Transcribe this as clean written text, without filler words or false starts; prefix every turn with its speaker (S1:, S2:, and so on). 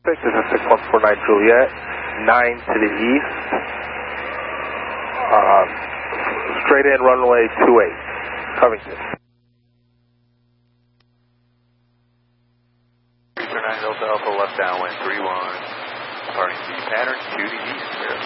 S1: This is 6149 Juliet, 9 to the east. Straight in runway 28, Covington.
S2: 39 Delta Alpha, left downwind 31, departing the pattern to the east.